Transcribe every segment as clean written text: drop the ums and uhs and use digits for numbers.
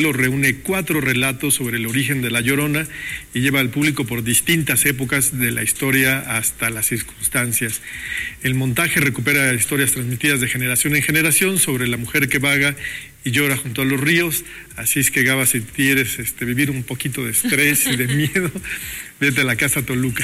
Reúne 4 relatos sobre el origen de La Llorona y lleva al público por distintas épocas de la historia hasta las circunstancias. El montaje recupera historias transmitidas de generación en generación sobre la mujer que vaga y llora junto a los ríos. Así es que, Gaba, si quieres vivir un poquito de estrés y de miedo, vete a la Casa Toluca.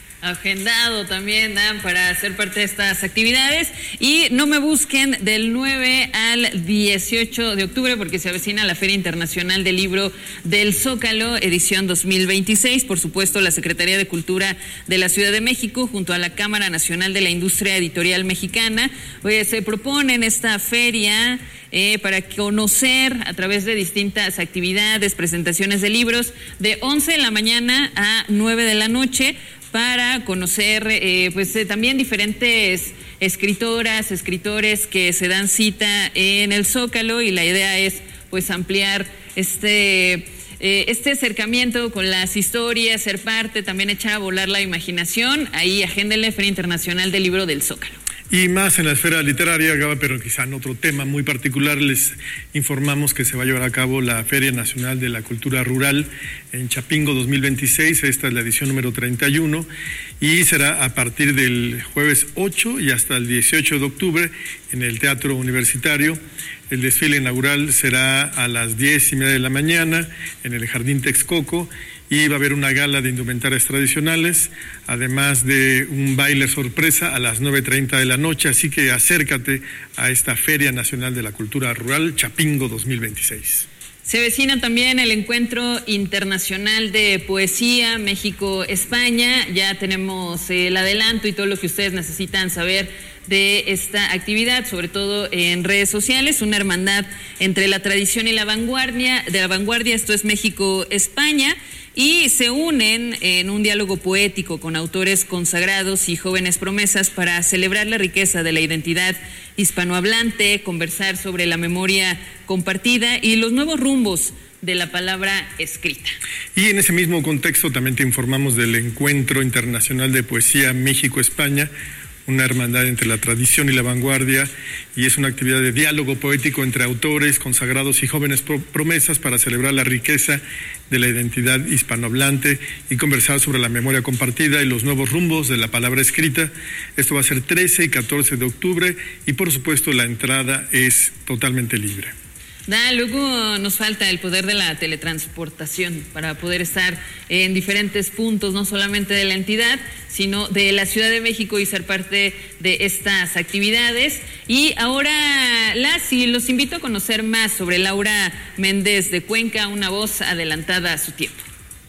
Agendado también, Dan, para ser parte de estas actividades. Y no me busquen del 9 al 18 de octubre porque se avecina la Feria Internacional del Libro del Zócalo, edición 2026. Por supuesto, la Secretaría de Cultura de la Ciudad de México, junto a la Cámara Nacional de la Industria Editorial Mexicana, se proponen esta feria para conocer a través de distintas actividades, presentaciones de libros, de 11 de la mañana a 9 de la noche, para conocer también diferentes escritoras, escritores que se dan cita en el Zócalo, y la idea es ampliar este acercamiento con las historias, ser parte, también echar a volar la imaginación. Ahí agéndenle, Feria Internacional del Libro del Zócalo. Y más en la esfera literaria, Gaba, pero quizá en otro tema muy particular, les informamos que se va a llevar a cabo la Feria Nacional de la Cultura Rural en Chapingo 2026. Esta es la edición número 31 y será a partir del jueves 8 y hasta el 18 de octubre en el Teatro Universitario. El desfile inaugural será a las 10:30 de la mañana en el Jardín Texcoco, y va a haber una gala de indumentarias tradicionales, además de un baile sorpresa a las 9:30 de la noche. Así que acércate a esta Feria Nacional de la Cultura Rural Chapingo 2026. Se avecina también el Encuentro Internacional de Poesía México-España. Ya tenemos el adelanto y todo lo que ustedes necesitan saber de esta actividad, sobre todo en redes sociales. Una hermandad entre la tradición y la vanguardia. Esto es México-España. Y se unen en un diálogo poético con autores consagrados y jóvenes promesas para celebrar la riqueza de la identidad hispanohablante, conversar sobre la memoria compartida y los nuevos rumbos de la palabra escrita. Y en ese mismo contexto también te informamos del Encuentro Internacional de Poesía México-España, una hermandad entre la tradición y la vanguardia, y es una actividad de diálogo poético entre autores consagrados y jóvenes promesas para celebrar la riqueza de la identidad hispanohablante y conversar sobre la memoria compartida y los nuevos rumbos de la palabra escrita. Esto va a ser 13 y 14 de octubre y por supuesto la entrada es totalmente libre. Luego nos falta el poder de la teletransportación para poder estar en diferentes puntos, no solamente de la entidad, sino de la Ciudad de México, y ser parte de estas actividades. Y ahora, los invito a conocer más sobre Laura Méndez de Cuenca, una voz adelantada a su tiempo.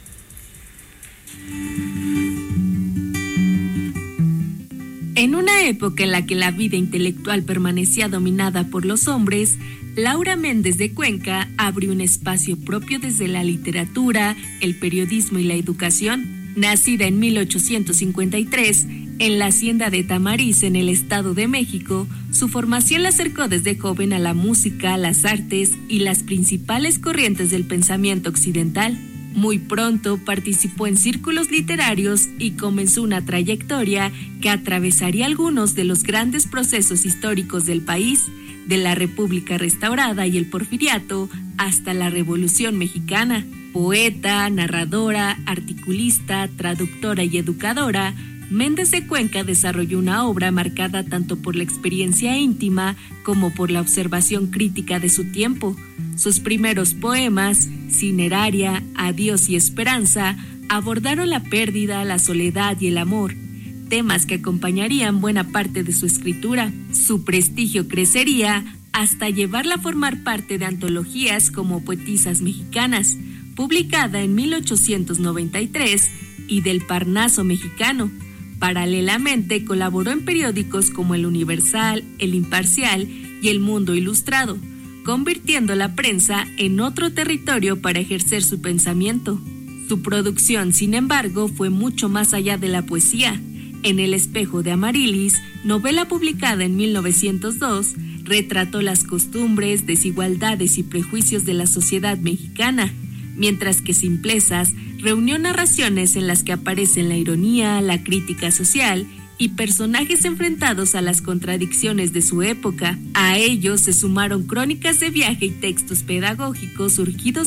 En una época en la que la vida intelectual permanecía dominada por los hombres, Laura Méndez de Cuenca abrió un espacio propio desde la literatura, el periodismo y la educación. Nacida en 1853 en la hacienda de Tamariz, en el Estado de México, su formación la acercó desde joven a la música, las artes y las principales corrientes del pensamiento occidental. Muy pronto participó en círculos literarios y comenzó una trayectoria que atravesaría algunos de los grandes procesos históricos del país, de la República restaurada y el Porfiriato hasta la Revolución Mexicana. Poeta, narradora, articulista, traductora y educadora, Méndez de Cuenca desarrolló una obra marcada tanto por la experiencia íntima como por la observación crítica de su tiempo. Sus primeros poemas, Cineraria, Adiós y Esperanza, abordaron la pérdida, la soledad y el amor, temas que acompañarían buena parte de su escritura. Su prestigio crecería hasta llevarla a formar parte de antologías como Poetisas Mexicanas, publicada en 1893, y del Parnaso Mexicano. Paralelamente colaboró en periódicos como El Universal, El Imparcial y El Mundo Ilustrado, convirtiendo la prensa en otro territorio para ejercer su pensamiento. Su producción, sin embargo, fue mucho más allá de la poesía. En El espejo de Amarilis, novela publicada en 1902, retrató las costumbres, desigualdades y prejuicios de la sociedad mexicana, mientras que Simplezas reunió narraciones en las que aparecen la ironía, la crítica social y personajes enfrentados a las contradicciones de su época. A ellos se sumaron crónicas de viaje y textos pedagógicos surgidos